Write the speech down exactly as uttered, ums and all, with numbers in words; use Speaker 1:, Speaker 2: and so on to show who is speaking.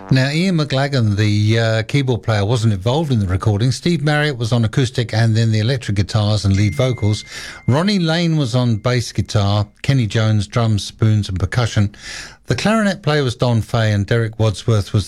Speaker 1: Now, Ian McLagan, the uh, keyboard player, wasn't involved in the recording. Steve Marriott was on acoustic and then the electric guitars and lead vocals. Ronnie Lane was on bass guitar. Kenny Jones, drums, spoons and percussion. The clarinet player was Don Fay, and Derek Wadsworth was